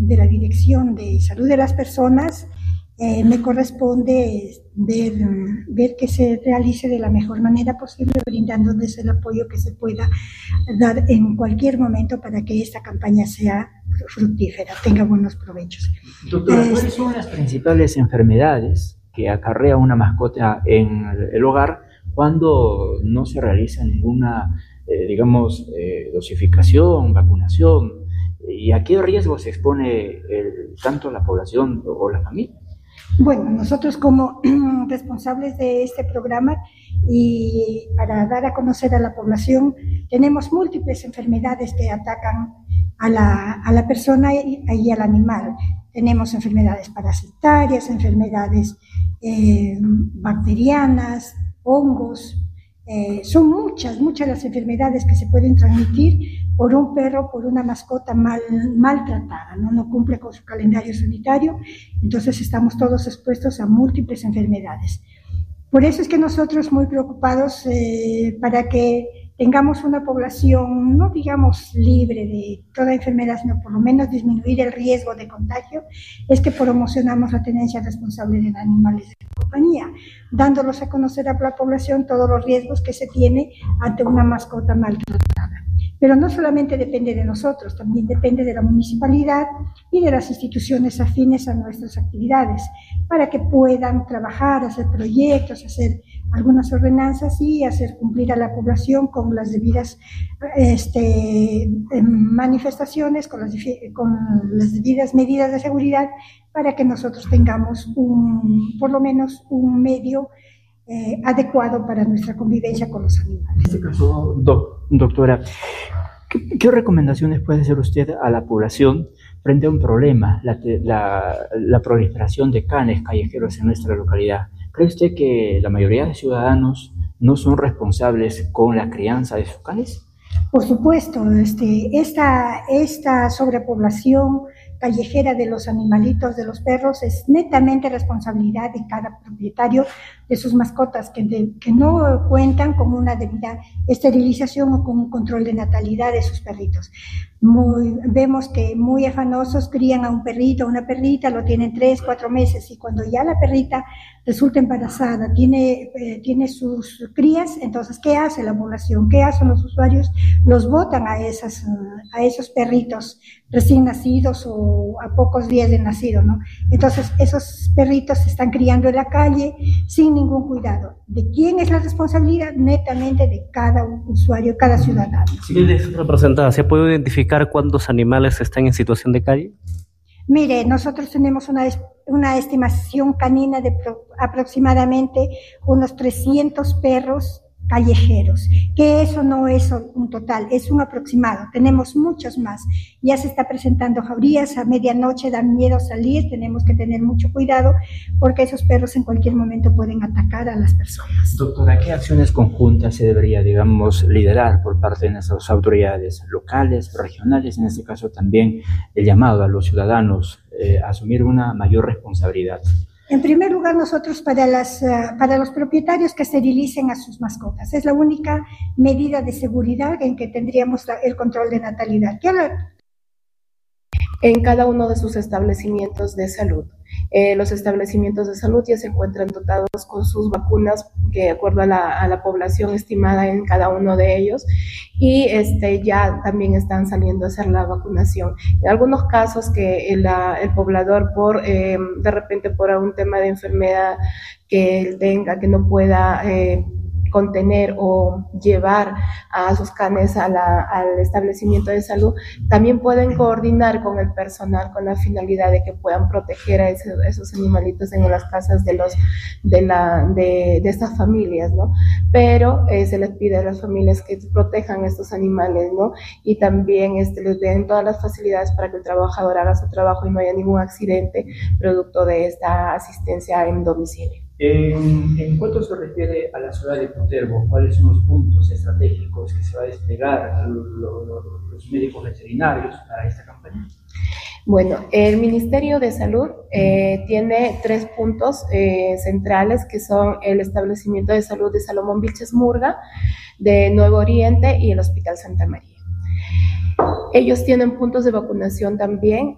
de la Dirección de Salud de las Personas, me corresponde ver que se realice de la mejor manera posible, brindándoles el apoyo que se pueda dar en cualquier momento para que esta campaña sea fructífera, tenga buenos provechos. Doctora, ¿cuáles son las principales enfermedades que acarrea una mascota en el hogar cuando no se realiza ninguna, dosificación, vacunación? ¿Y a qué riesgo se expone tanto la población o la familia? Bueno, nosotros como responsables de este programa y para dar a conocer a la población, tenemos múltiples enfermedades que atacan a la persona y al animal. Tenemos enfermedades parasitarias, enfermedades bacterianas, hongos. Son muchas las enfermedades que se pueden transmitir por un perro, por una mascota maltratada, no cumple con su calendario sanitario, entonces estamos todos expuestos a múltiples enfermedades. Por eso es que nosotros muy preocupados para que tengamos una población, no digamos libre de toda enfermedad, sino por lo menos disminuir el riesgo de contagio, es que promocionamos la tenencia responsable de animales de compañía, dándolos a conocer a la población todos los riesgos que se tiene ante una mascota maltratada. Pero no solamente depende de nosotros, también depende de la municipalidad y de las instituciones afines a nuestras actividades, para que puedan trabajar, hacer proyectos, hacer algunas ordenanzas y hacer cumplir a la población con las debidas manifestaciones, con las debidas medidas de seguridad, para que nosotros tengamos por lo menos un medio adecuado para nuestra convivencia con los animales. En este caso, doctora, ¿qué recomendaciones puede hacer usted a la población frente a un problema, la proliferación de canes callejeros en nuestra localidad? ¿Cree usted que la mayoría de ciudadanos no son responsables con la crianza de sus canes? Por supuesto, esta sobrepoblación callejera de los animalitos, de los perros, es netamente responsabilidad de cada propietario de sus mascotas, que no cuentan con una debida esterilización o con un control de natalidad de sus perritos. Vemos que muy afanosos crían a un perrito, una perrita, lo tienen 3, 4 meses, y cuando ya la perrita resulta embarazada, tiene sus crías, entonces, ¿qué hace la población? ¿Qué hacen los usuarios? Los botan a esos perritos recién nacidos o a pocos días de nacido, ¿no? Entonces, esos perritos se están criando en la calle sin ningún cuidado. ¿De quién es la responsabilidad? Netamente de cada usuario, cada ciudadano. Sí, representada, ¿se puede identificar cuántos animales están en situación de calle? Mire, nosotros tenemos una estimación canina de aproximadamente unos 300 perros callejeros, que eso no es un total, es un aproximado. Tenemos muchos más. Ya se está presentando jaurías, a medianoche dan miedo salir, tenemos que tener mucho cuidado porque esos perros en cualquier momento pueden atacar a las personas. Doctora, ¿qué acciones conjuntas se debería, liderar por parte de nuestras autoridades locales, regionales, en este caso también el llamado a los ciudadanos a asumir una mayor responsabilidad? En primer lugar, nosotros para los propietarios que esterilicen a sus mascotas. Es la única medida de seguridad en que tendríamos el control de natalidad. En cada uno de sus establecimientos de salud. Los establecimientos de salud ya se encuentran dotados con sus vacunas, que de acuerdo a la población estimada en cada uno de ellos, y ya también están saliendo a hacer la vacunación. En algunos casos que el poblador de repente por algún tema de enfermedad que él tenga, que no pueda contener o llevar a sus canes al establecimiento de salud, también pueden coordinar con el personal con la finalidad de que puedan proteger a esos animalitos en las casas de estas familias, ¿no? Pero se les pide a las familias que protejan a estos animales, ¿no? Y también les den todas las facilidades para que el trabajador haga su trabajo y no haya ningún accidente producto de esta asistencia en domicilio. En cuanto se refiere a la ciudad de Puterbo, ¿cuáles son los puntos estratégicos que se va a desplegar los médicos veterinarios para esta campaña? Bueno, el Ministerio de Salud tiene 3 puntos centrales, que son el establecimiento de salud de Salomón Vilches Murga, de Nuevo Oriente y el Hospital Santa María. Ellos tienen puntos de vacunación también